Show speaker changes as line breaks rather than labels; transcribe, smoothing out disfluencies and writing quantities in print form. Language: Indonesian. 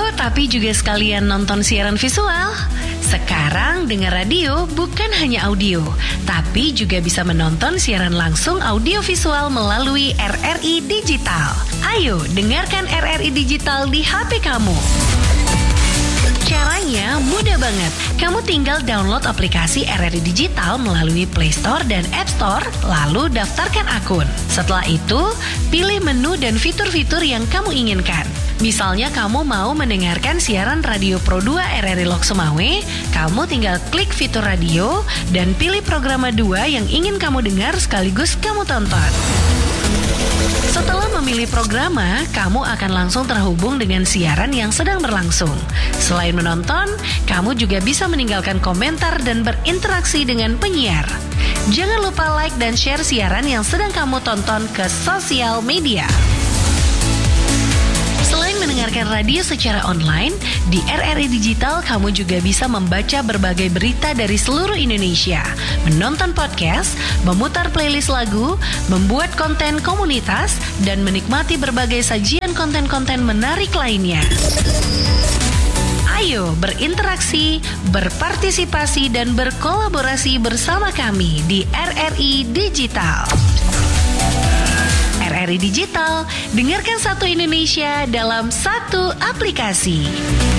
tapi juga sekalian nonton siaran visual? Sekarang dengar radio bukan hanya audio, tapi juga bisa menonton siaran langsung audio visual melalui RRI Digital. Ayo, dengarkan RRI Digital di HP kamu. Caranya mudah banget. Kamu tinggal download aplikasi RRI Digital melalui Play Store dan App Store, lalu daftarkan akun. Setelah itu, pilih menu dan fitur-fitur yang kamu inginkan. Misalnya kamu mau mendengarkan siaran Radio Pro 2 RRI Lok Sumawe, kamu tinggal klik fitur radio dan pilih program 2 yang ingin kamu dengar sekaligus kamu tonton. Setelah memilih programa, kamu akan langsung terhubung dengan siaran yang sedang berlangsung. Selain menonton, kamu juga bisa meninggalkan komentar dan berinteraksi dengan penyiar. Jangan lupa like dan share siaran yang sedang kamu tonton ke sosial media. Selain mendengarkan radio secara online, di RRI Digital kamu juga bisa membaca berbagai berita dari seluruh Indonesia, menonton podcast, memutar playlist lagu, membuat konten komunitas, dan menikmati berbagai sajian konten-konten menarik lainnya. Ayo berinteraksi, berpartisipasi, dan berkolaborasi bersama kami di RRI Digital. RRI Digital, dengarkan satu Indonesia dalam satu aplikasi.